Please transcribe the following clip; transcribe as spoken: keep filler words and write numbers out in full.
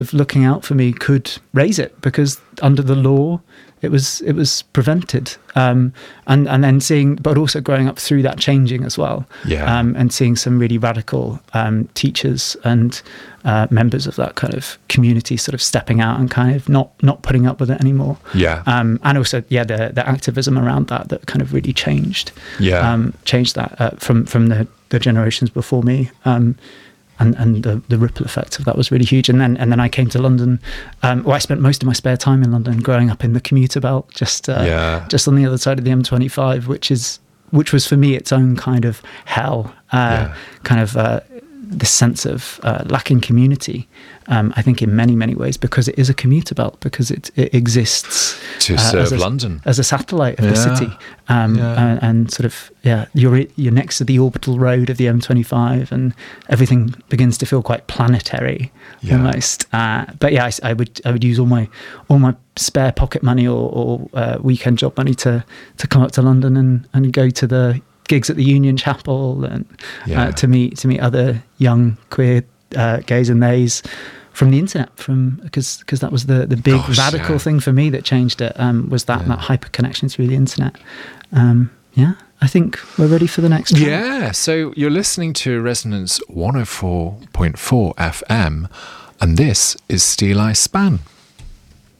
of looking out for me could raise it, because under the law it was it was prevented. Um, and and then seeing, but also growing up through that changing as well. Yeah. Um, and seeing some really radical um, teachers and uh, members of that kind of community sort of stepping out and kind of not not putting up with it anymore. Yeah. Um, and also, yeah, the the activism around that that kind of really changed. Yeah. Um, changed that uh, from from the the generations before me. Um, And, and the, the ripple effect of that was really huge. And then and then I came to London. Um, well, I spent most of my spare time in London, growing up in the commuter belt, just uh, Yeah. just on the other side of the M twenty-five, which is which was for me its own kind of hell. Uh, Yeah. Kind of uh, this sense of uh, lacking community. Um, I think in many many ways, because it is a commuter belt, because it it exists To uh, serve as a, London as a satellite of the Yeah. city. Um, Yeah. and, and sort of, yeah, you're you're next to the orbital road of the M twenty-five, and everything begins to feel quite planetary, Yeah. almost. Uh, but yeah, I, I would I would use all my all my spare pocket money or, or uh, weekend job money to to come up to London and, and go to the gigs at the Union Chapel, and Yeah. uh, to meet to meet other young queer uh, gays and theys from the internet, from because because that was the the big Gosh, radical yeah. thing for me that changed it. Um, was that Yeah. that hyper connection through the internet. Um, yeah, I think we're ready for the next track. Yeah, so you're listening to Resonance one oh four point four F M, and this is Steel Eye Span.